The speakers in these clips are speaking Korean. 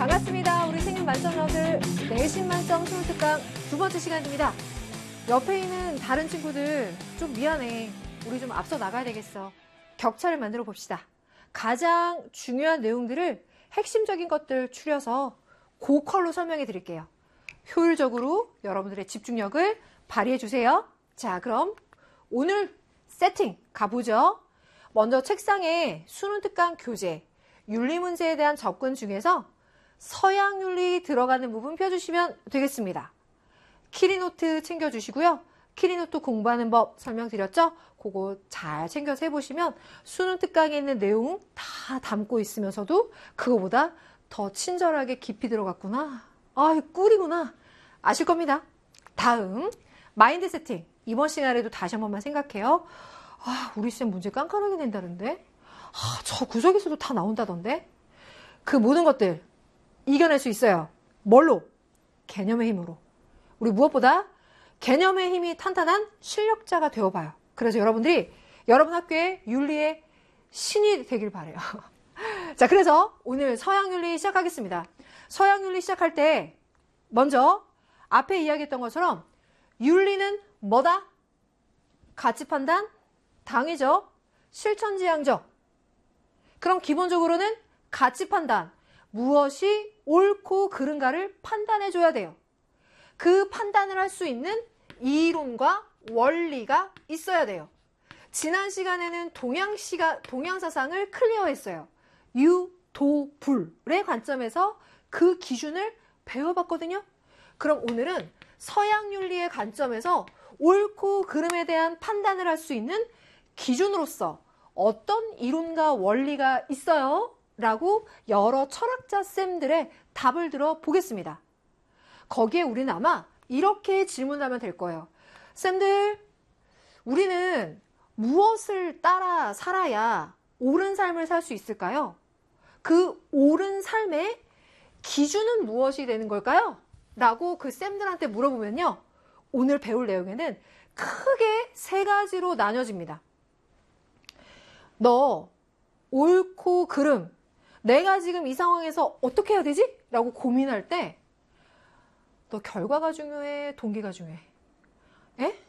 반갑습니다. 우리 생일 만점러들 내신 만점 수능특강 두 번째 시간입니다. 옆에 있는 다른 친구들 좀 미안해. 우리 좀 앞서 나가야 되겠어. 격차를 만들어 봅시다. 가장 중요한 내용들을 핵심적인 것들 추려서 고컬로 설명해 드릴게요. 효율적으로 여러분들의 집중력을 발휘해 주세요. 자, 그럼 오늘 세팅 가보죠. 먼저 책상에 수능특강 교재, 윤리 문제에 대한 접근 중에서 서양윤리 들어가는 부분 펴주시면 되겠습니다. 키리노트 챙겨주시고요. 키리노트 공부하는 법 설명드렸죠? 그거 잘 챙겨서 해보시면 수능특강에 있는 내용 다 담고 있으면서도 그거보다 더 친절하게 깊이 들어갔구나. 아, 꿀이구나. 아실 겁니다. 다음, 마인드 세팅. 이번 시간에도 다시 한 번만 생각해요. 아, 우리 쌤 문제 깐깐하게 낸다는데? 아, 저 구석에서도 다 나온다던데? 그 모든 것들 이겨낼 수 있어요. 뭘로? 개념의 힘으로. 우리 무엇보다 개념의 힘이 탄탄한 실력자가 되어봐요. 그래서 여러분들이 여러분 학교의 윤리의 신이 되길 바라요. 자, 그래서 오늘 서양윤리 시작하겠습니다. 서양윤리 시작할 때 먼저 앞에 이야기했던 것처럼 윤리는 뭐다? 가치 판단? 당이죠. 실천지향적. 그럼 기본적으로는 가치 판단. 무엇이 옳고 그른가를 판단해 줘야 돼요. 그 판단을 할 수 있는 이론과 원리가 있어야 돼요. 지난 시간에는 동양사상을 클리어했어요. 유, 도, 불의 관점에서 그 기준을 배워봤거든요. 그럼 오늘은 서양윤리의 관점에서 옳고 그름에 대한 판단을 할 수 있는 기준으로서 어떤 이론과 원리가 있어요? 라고 여러 철학자 쌤들의 답을 들어보겠습니다. 거기에 우리는 아마 이렇게 질문하면 될 거예요. 쌤들, 우리는 무엇을 따라 살아야 옳은 삶을 살 수 있을까요? 그 옳은 삶의 기준은 무엇이 되는 걸까요? 라고 그 쌤들한테 물어보면요. 오늘 배울 내용에는 크게 세 가지로 나뉘어집니다. 너 옳고 그름, 내가 지금 이 상황에서 어떻게 해야 되지? 라고 고민할 때 너 결과가 중요해? 동기가 중요해? 에?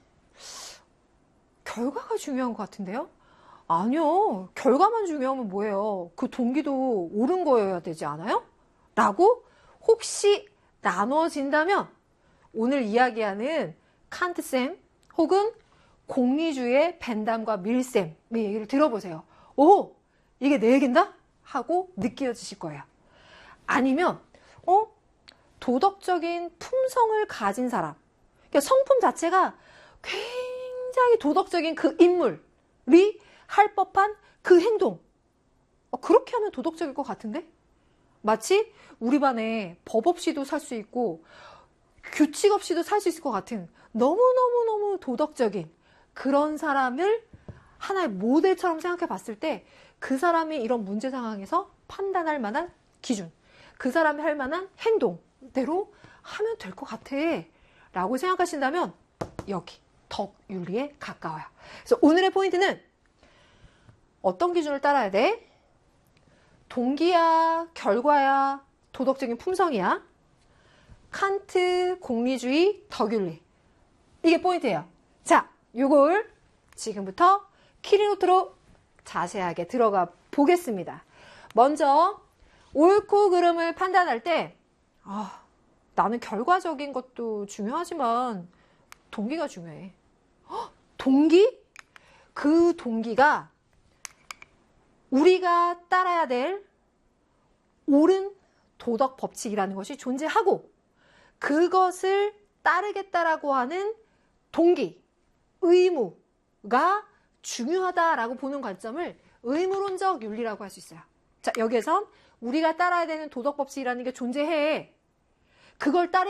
결과가 중요한 것 같은데요? 아니요. 결과만 중요하면 뭐예요? 그 동기도 옳은 거여야 되지 않아요? 라고 혹시 나눠진다면 오늘 이야기하는 칸트쌤 혹은 공리주의 벤담과 밀쌤의 얘기를 들어보세요. 오! 이게 내 얘긴다? 하고 느껴지실 거예요. 아니면 도덕적인 품성을 가진 사람, 그러니까 성품 자체가 굉장히 도덕적인 그 인물이 할 법한 그 행동, 그렇게 하면 도덕적일 것 같은데? 마치 우리 반에 법 없이도 살 수 있고 규칙 없이도 살 수 있을 것 같은 너무너무너무 도덕적인 그런 사람을 하나의 모델처럼 생각해 봤을 때 그 사람이 이런 문제 상황에서 판단할 만한 기준, 그 사람이 할 만한 행동대로 하면 될 것 같아 라고 생각하신다면 여기 덕윤리에 가까워요. 그래서 오늘의 포인트는 어떤 기준을 따라야 돼? 동기야, 결과야, 도덕적인 품성이야? 칸트, 공리주의, 덕윤리. 이게 포인트예요. 자, 요걸 지금부터 키리노트로 자세하게 들어가 보겠습니다. 먼저 옳고 그름을 판단할 때 나는 결과적인 것도 중요하지만 동기가 중요해. 동기? 그 동기가 우리가 따라야 될 옳은 도덕 법칙이라는 것이 존재하고 그것을 따르겠다라고 하는 동기, 의무가 중요하다라고 보는 관점을 의무론적 윤리라고 할 수 있어요. 자, 여기에선 우리가 따라야 되는 도덕 법칙이라는 게 존재해. 그걸 따르